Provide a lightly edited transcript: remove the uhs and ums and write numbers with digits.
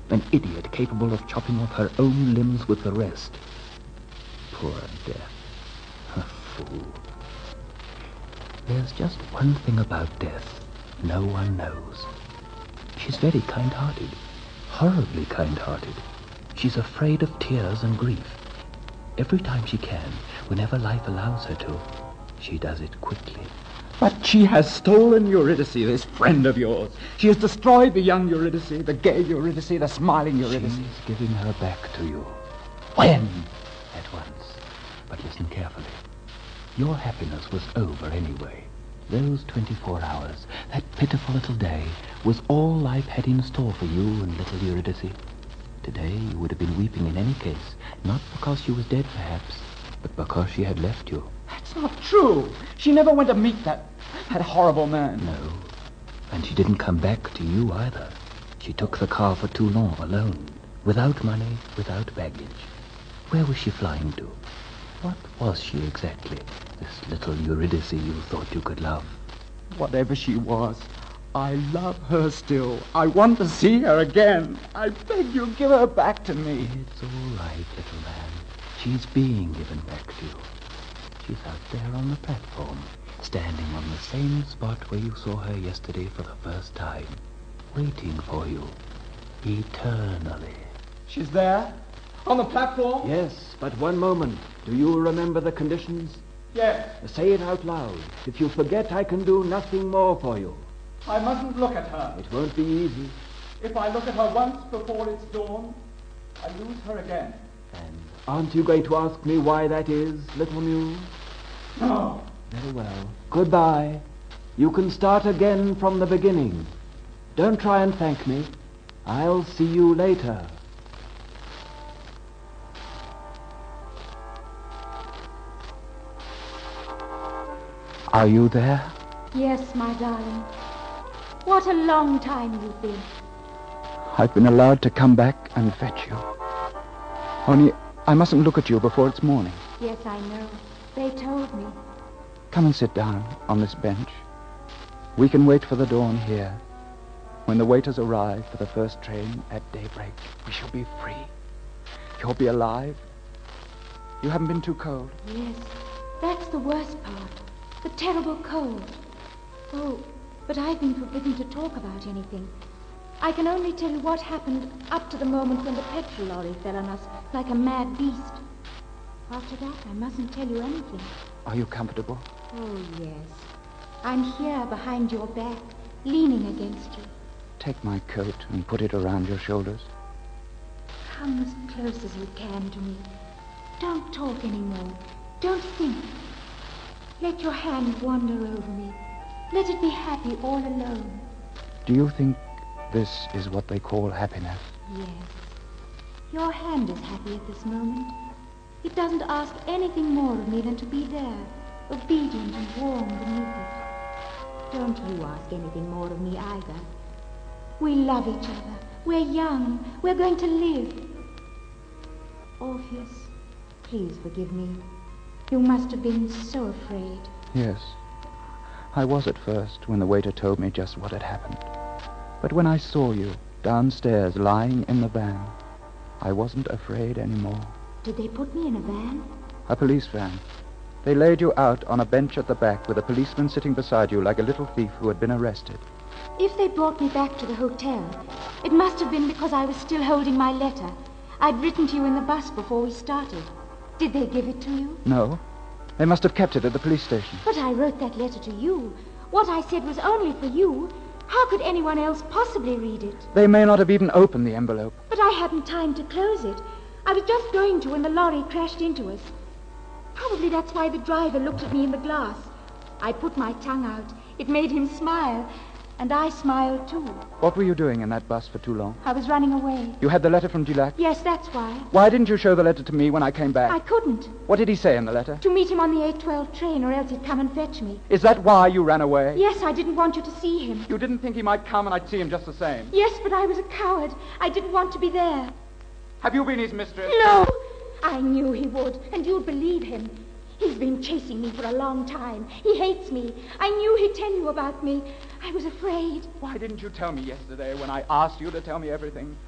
An idiot capable of chopping off her own limbs with the rest. Poor Death. A fool. There's just one thing about Death no one knows. She's very kind-hearted. Horribly kind-hearted. She's afraid of tears and grief. Every time she can, whenever life allows her to, she does it quickly. But she has stolen Eurydice, this friend of yours. She has destroyed the young Eurydice, the gay Eurydice, the smiling Eurydice. She's giving her back to you. When? At once. But listen carefully. Your happiness was over anyway. Those 24 hours, that pitiful little day, was all life had in store for you and little Eurydice. Today you would have been weeping in any case, not because she was dead perhaps, but because she had left you. That's not true. She never went to meet that horrible man. No, and she didn't come back to you either. She took the car for Toulon alone, without money, without baggage. Where was she flying to? What was she exactly, this little Eurydice you thought you could love? Whatever she was, I love her still. I want to see her again. I beg you, give her back to me. It's all right, little man. She's being given back to you. She's out there on the platform, standing on the same spot where you saw her yesterday for the first time, waiting for you, eternally. She's there? On the platform? Yes, but one moment. Do you remember the conditions? Yes. Say it out loud. If you forget, I can do nothing more for you. I mustn't look at her. It won't be easy. If I look at her once before it's dawn, I lose her again. And aren't you going to ask me why that is, little Muse? No. Very well. Goodbye. You can start again from the beginning. Don't try and thank me. I'll see you later. Are you there? Yes, my darling. What a long time you've been. I've been allowed to come back and fetch you. Only, I mustn't look at you before it's morning. Yes, I know. They told me. Come and sit down on this bench. We can wait for the dawn here. When the waiters arrive for the first train at daybreak, we shall be free. You'll be alive. You haven't been too cold. Yes, that's the worst part. The terrible cold. Oh, but I've been forbidden to talk about anything. I can only tell you what happened up to the moment when the petrol lorry fell on us like a mad beast. After that, I mustn't tell you anything. Are you comfortable? Oh, yes. I'm here behind your back, leaning against you. Take my coat and put it around your shoulders. Come as close as you can to me. Don't talk anymore. Don't think. Let your hand wander over me. Let it be happy all alone. Do you think this is what they call happiness? Yes. Your hand is happy at this moment. It doesn't ask anything more of me than to be there, obedient and warm beneath it. Don't you ask anything more of me either. We love each other. We're young. We're going to live. Orpheus, please forgive me. You must have been so afraid. Yes. I was at first when the waiter told me just what had happened. But when I saw you downstairs lying in the van, I wasn't afraid anymore. Did they put me in a van? A police van. They laid you out on a bench at the back with a policeman sitting beside you like a little thief who had been arrested. If they brought me back to the hotel, it must have been because I was still holding my letter. I'd written to you in the bus before we started. Did they give it to you? No. They must have kept it at the police station. But I wrote that letter to you. What I said was only for you. How could anyone else possibly read it? They may not have even opened the envelope. But I hadn't time to close it. I was just going to when the lorry crashed into us. Probably that's why the driver looked at me in the glass. I put my tongue out. It made him smile. And I smiled too. What were you doing in that bus for Toulon? I was running away. You had the letter from Gilac? Yes, that's why. Why didn't you show the letter to me when I came back? I couldn't. What did he say in the letter? To meet him on the 8:12 train, or else he'd come and fetch me. Is that why you ran away? Yes, I didn't want you to see him. You didn't think he might come and I'd see him just the same? Yes, but I was a coward. I didn't want to be there. Have you been his mistress? No! I knew he would, and you'd believe him. He's been chasing me for a long time. He hates me. I knew he'd tell you about me. I was afraid. Why didn't you tell me yesterday when I asked you to tell me everything?